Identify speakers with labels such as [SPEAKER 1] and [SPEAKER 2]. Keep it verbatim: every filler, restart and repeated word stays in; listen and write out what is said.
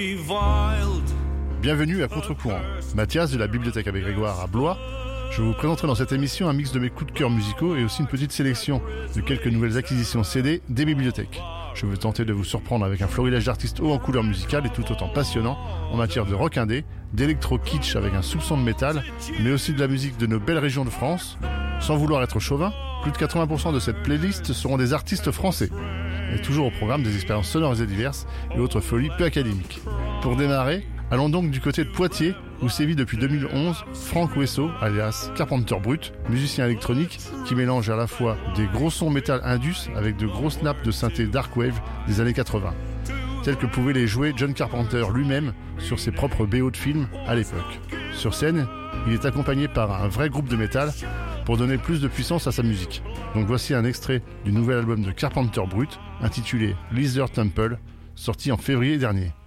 [SPEAKER 1] Bienvenue à Contre-Courant. Mathias de la Bibliothèque Abbé Grégoire à Blois. Je vous présenterai dans cette émission un mix de mes coups de cœur musicaux et aussi une petite sélection de quelques nouvelles acquisitions C D des bibliothèques. Je veux tenter de vous surprendre avec un florilège d'artistes hauts en couleurs musicales et tout autant passionnant en matière de rock indé, d'électro-kitsch avec un soupçon de métal, mais aussi de la musique de nos belles régions de France. Sans vouloir être chauvin, plus de quatre-vingts pour cent de cette playlist seront des artistes français. Et toujours au programme des expériences sonores et diverses et autres folies peu académiques. Pour démarrer, allons donc du côté de Poitiers, où sévit depuis deux mille onze Franck Wesso, alias Carpenter Brut, musicien électronique qui mélange à la fois des gros sons métal indus avec de grosses nappes de synthé dark wave des années quatre-vingts, tels que pouvait les jouer John Carpenter lui-même sur ses propres B O de films à l'époque. Sur scène, il est accompagné par un vrai groupe de métal pour donner plus de puissance à sa musique. Donc voici un extrait du nouvel album de Carpenter Brut, intitulé Leather Temple, sorti en février dernier.